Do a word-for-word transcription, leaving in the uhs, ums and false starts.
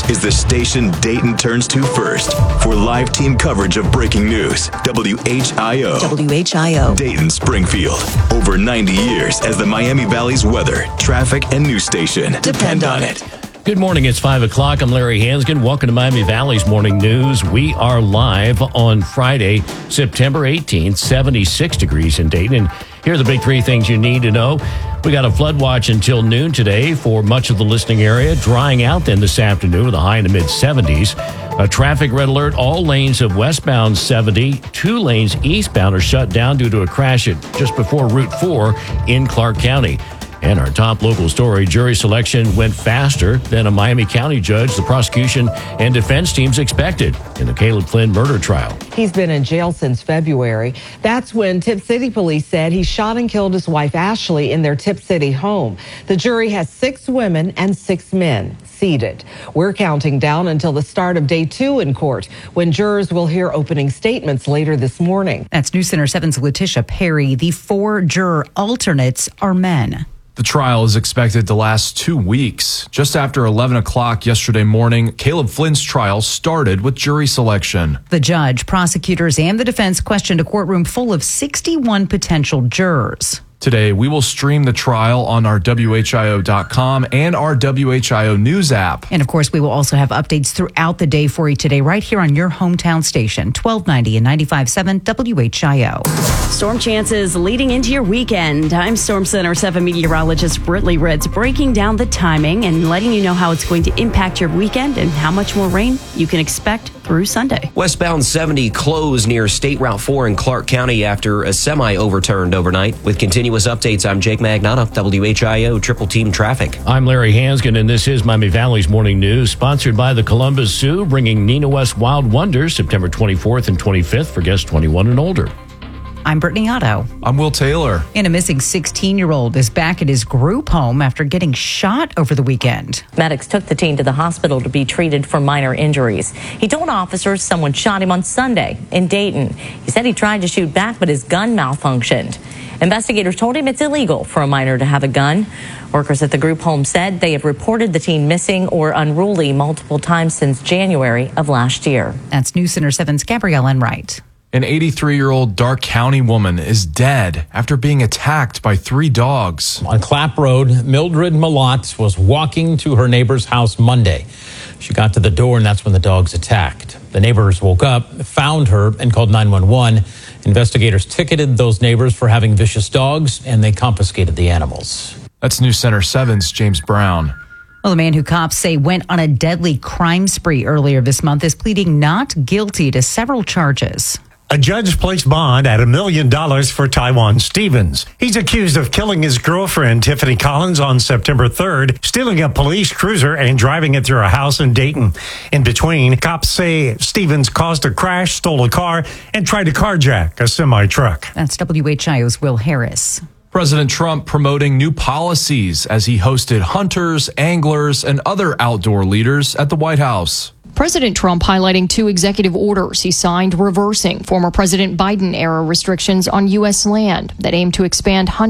is the station Dayton turns to first for live team coverage of breaking news. W H I O. W H I O. Dayton, Springfield. Over ninety years as the Miami Valley's weather, traffic, and news station. Depend on it. Good morning. It's five o'clock. I'm Larry Hansgen. Welcome to Miami Valley's Morning News. We are live on Friday, September eighteenth, seventy-six degrees in Dayton. And here are the big three things you need to know. We got a flood watch until noon today for much of the listening area, drying out then this afternoon with a high in the mid seventies. A traffic red alert. All lanes of westbound seventy, two lanes eastbound are shut down due to a crash at just before Route four in Clark County. And our top local story, jury selection went faster than a Miami County judge, the prosecution and defense teams expected in the Caleb Flynn murder trial. He's been in jail since February. That's when Tip City police said he shot and killed his wife, Ashley, in their Tip City home. The jury has six women and six men seated. We're counting down until the start of day two in court, when jurors will hear opening statements later this morning. That's News Center seven's Letitia Perry. The four juror alternates are men. The trial is expected to last two weeks. Just after eleven o'clock yesterday morning, Caleb Flynn's trial started with jury selection. The judge, prosecutors, and the defense questioned a courtroom full of sixty-one potential jurors. Today, we will stream the trial on our W H I O dot com and our W H I O News app. And of course, we will also have updates throughout the day for you today, right here on your hometown station, twelve ninety and ninety-five point seven W H I O. Storm chances leading into your weekend. I'm Storm Center seven meteorologist Brittany Ritz, breaking down the timing and letting you know how it's going to impact your weekend and how much more rain you can expect through Sunday. Westbound seventy closed near State Route four in Clark County after a semi overturned overnight. With continuous updates, I'm Jake Magnotta, W H I O Triple Team Traffic. I'm Larry Hansgen, and this is Miami Valley's Morning News, sponsored by the Columbus Zoo, bringing Nina West Wild Wonders September twenty-fourth and twenty-fifth for guests twenty-one and older. I'm Brittany Otto. I'm Will Taylor. And a missing sixteen-year-old is back at his group home after getting shot over the weekend. Medics took the teen to the hospital to be treated for minor injuries. He told officers someone shot him on Sunday in Dayton. He said he tried to shoot back, but his gun malfunctioned. Investigators told him it's illegal for a minor to have a gun. Workers at the group home said they have reported the teen missing or unruly multiple times since January of last year. That's News Center seven's Gabrielle Enright. An eighty-three-year-old Dark County woman is dead after being attacked by three dogs. On Clapp Road, Mildred Malott was walking to her neighbor's house Monday. She got to the door, and that's when the dogs attacked. The neighbors woke up, found her, and called nine one one. Investigators ticketed those neighbors for having vicious dogs, and they confiscated the animals. That's News Center seven's James Brown. Well, the man who cops say went on a deadly crime spree earlier this month is pleading not guilty to several charges. A judge placed bond at a million dollars for Taiwan Stevens. He's accused of killing his girlfriend, Tiffany Collins, on September third, stealing a police cruiser and driving it through a house in Dayton. In between, cops say Stevens caused a crash, stole a car, and tried to carjack a semi-truck. That's W H I O's Will Harris. President Trump promoting new policies as he hosted hunters, anglers, and other outdoor leaders at the White House. President Trump highlighting two executive orders he signed reversing former President Biden-era restrictions on U S land that aim to expand hunting.